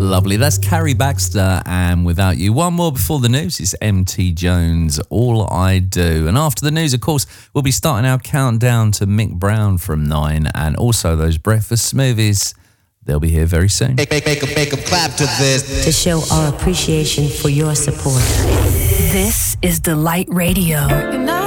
Lovely. That's Carrie Baxter and Without You. One more before the news. It's MT Jones, All I Do. And after the news, of course, we'll be starting our countdown to Mick Brown from 9 and also those breakfast smoothies. They'll be here very soon. Make a clap to this. To show our appreciation for your support. This is Delight Radio.